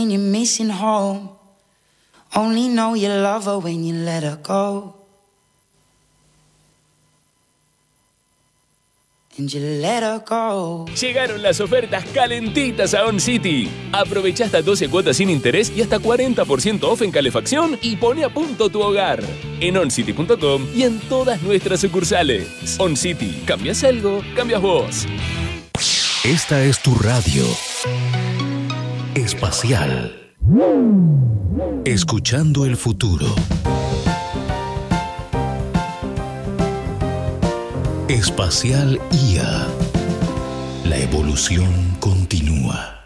You're missing home. Only know you love her when you let her go. And you let her go. Llegaron las ofertas calentitas a On City. Aprovecha hasta 12 cuotas sin interés y hasta 40% off en calefacción y pone a punto tu hogar. En oncity.com y en todas nuestras sucursales. On City, ¿cambias algo? Cambias vos. Esta es tu radio. Espacial. Escuchando el futuro. Espacial IA. La evolución continúa.